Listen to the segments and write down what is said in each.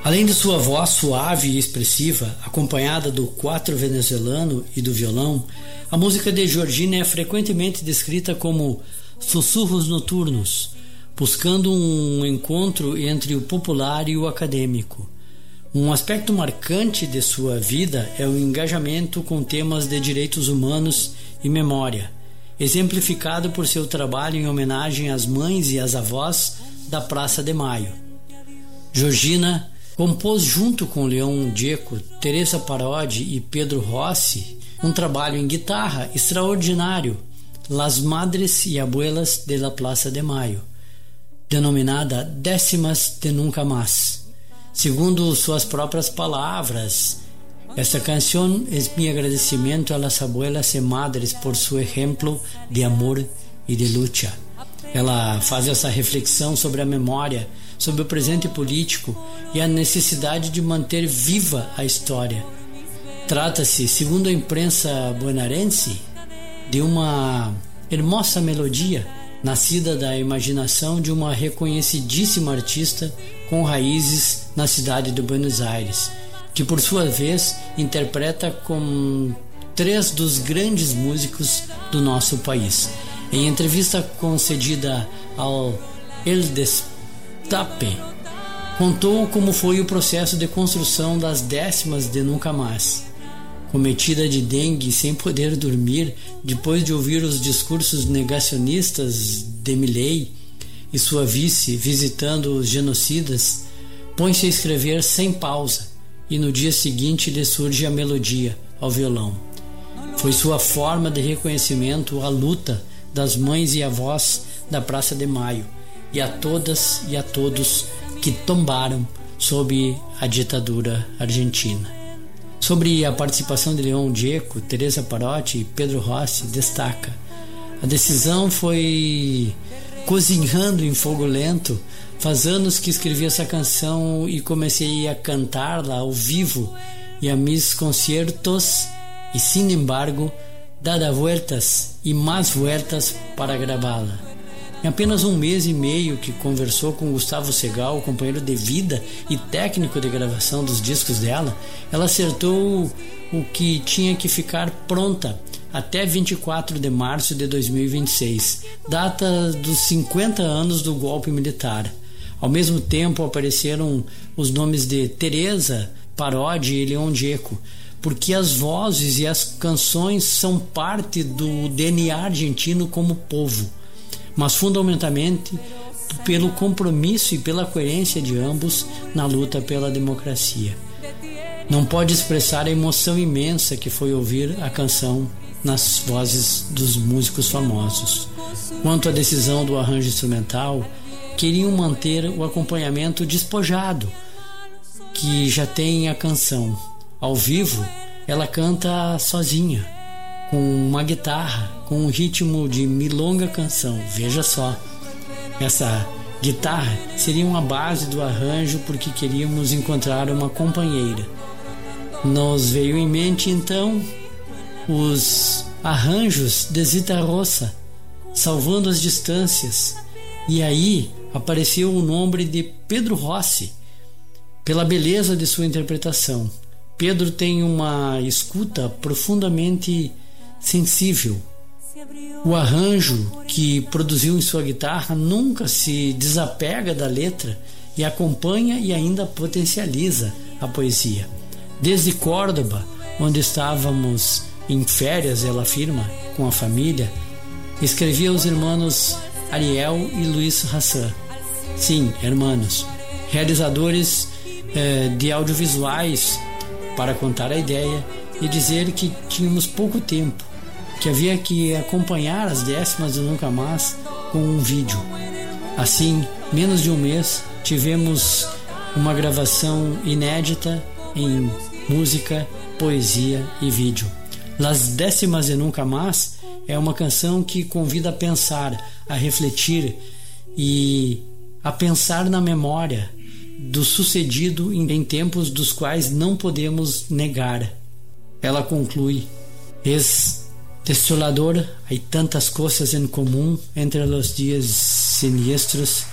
Além de sua voz suave e expressiva, acompanhada do quatro venezuelano e do violão, a música de Georgina é frequentemente descrita como sussurros noturnos, buscando um encontro entre o popular e o acadêmico. Um aspecto marcante de sua vida é o engajamento com temas de direitos humanos e memória, exemplificado por seu trabalho em homenagem às mães e às avós da Praça de Maio. Georgina compôs junto com Leon Gieco, Teresa Parodi e Pedro Rossi um trabalho em guitarra extraordinário, Las Madres y Abuelas de la Plaza de Mayo, denominada Décimas de Nunca Más. Segundo suas próprias palavras, esta canção é mi agradecimiento a las abuelas y madres por su ejemplo de amor e de lucha. Ela faz essa reflexão sobre a memória, sobre o presente político e a necessidade de manter viva a história. Trata-se, segundo a imprensa bonaerense, de uma hermosa melodia nascida da imaginação de uma reconhecidíssima artista com raízes na cidade de Buenos Aires, que por sua vez interpreta com três dos grandes músicos do nosso país. Em entrevista concedida ao El Destape, contou como foi o processo de construção das décimas de Nunca Mais. Cometida de dengue sem poder dormir, depois de ouvir os discursos negacionistas de Milei e sua vice visitando os genocidas, põe-se a escrever sem pausa e no dia seguinte lhe surge a melodia ao violão. Foi sua forma de reconhecimento à luta das mães e avós da Praça de Maio e a todas e a todos que tombaram sob a ditadura argentina. Sobre a participação de Leon Gieco, Teresa Parodi e Pedro Rossi, destaca: a decisão foi cozinhando em fogo lento. Faz anos que escrevi essa canção e comecei a cantá-la ao vivo e a mis conciertos e, sin embargo, dada vueltas e mais vueltas para gravá-la. Em apenas um mês e meio que conversou com Gustavo Segal, companheiro de vida e técnico de gravação dos discos dela, ela acertou o que tinha que ficar pronta até 24 de março de 2026, data dos 50 anos do golpe militar. Ao mesmo tempo apareceram os nomes de Teresa Parodi e Leon Gieco, porque as vozes e as canções são parte do DNA argentino como povo, mas fundamentalmente pelo compromisso e pela coerência de ambos na luta pela democracia. Não pode expressar a emoção imensa que foi ouvir a canção nas vozes dos músicos famosos. Quanto à decisão do arranjo instrumental, queriam manter o acompanhamento despojado que já tem a canção. Ao vivo, ela canta sozinha, com uma guitarra, com um ritmo de milonga canção. Veja só, essa guitarra seria uma base do arranjo porque queríamos encontrar uma companheira. Nos veio em mente então os arranjos de Zita Rosa, Salvando as Distâncias, e aí apareceu o nome de Pedro Rossi, pela beleza de sua interpretação. Pedro tem uma escuta profundamente sensível. O arranjo que produziu em sua guitarra nunca se desapega da letra e acompanha e ainda potencializa a poesia. Desde Córdoba, onde estávamos em férias, ela afirma, com a família, escrevia aos irmãos Ariel e Luiz Hassan. Sim, irmãos, realizadores de audiovisuais, para contar a ideia e dizer que tínhamos pouco tempo, que havia que acompanhar as décimas de Nunca Mais com um vídeo. Assim, menos de um mês, tivemos uma gravação inédita em música, poesia e vídeo. Las Décimas de Nunca Mais é uma canção que convida a pensar, a refletir e a pensar na memória do sucedido em tempos dos quais não podemos negar. Ela conclui: es desolador, hay tantas cosas en común entre los días siniestros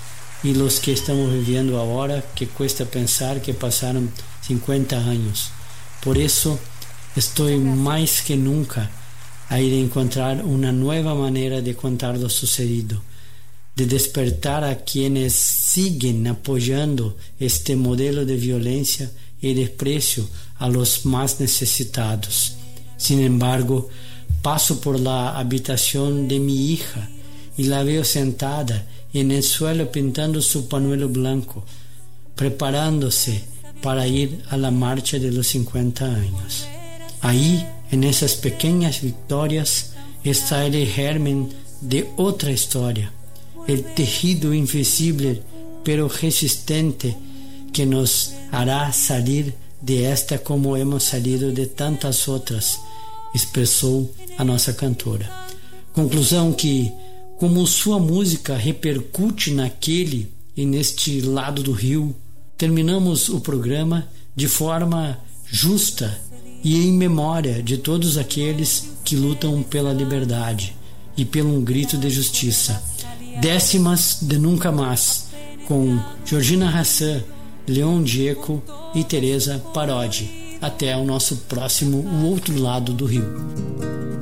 e os que estamos vivendo agora, que cuesta pensar que passaram 50 anos. Por isso, estou mais que nunca a ir encontrar uma nova maneira de contar lo sucedido, de despertar a quienes siguen apoyando este modelo de violência y desprecio a los más necesitados. Sin embargo, paso por la habitación de mi hija y la veo sentada en el suelo pintando su pañuelo blanco, preparándose para ir a la marcha de los 50 años. Ahí, en esas pequeñas victorias, está el germen de otra historia, el tejido invisible pero resistente que nos hará salir de esta como hemos salido de tantas outras, expressou a nossa cantora. Conclusão que, como sua música repercute naquele e neste lado do rio, terminamos o programa de forma justa e em memória de todos aqueles que lutam pela liberdade e pelo grito de justiça. Décimas de Nunca Mais, com Georgina Hassan, Leon Gieco e Teresa Parodi. Até o nosso próximo O Outro Lado do Rio.